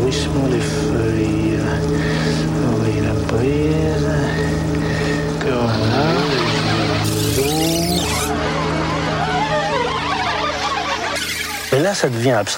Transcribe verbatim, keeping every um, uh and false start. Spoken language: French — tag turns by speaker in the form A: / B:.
A: bruissement des feuilles. Oui, la brise. Que voilà, les oiseaux. Et là, ça devient abstrait.